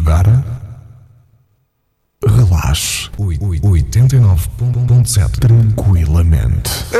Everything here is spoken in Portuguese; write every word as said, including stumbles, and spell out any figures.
agora, relaxe. oitenta e nove ponto sete tranquilamente.